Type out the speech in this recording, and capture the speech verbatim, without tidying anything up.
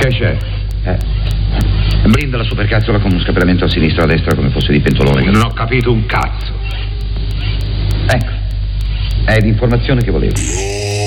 c'è? Eh. Blinda la supercazzola con uno scappellamento a sinistra e a destra come fosse di pentolone. Non ho capito un cazzo. Ecco. È l'informazione che volevo.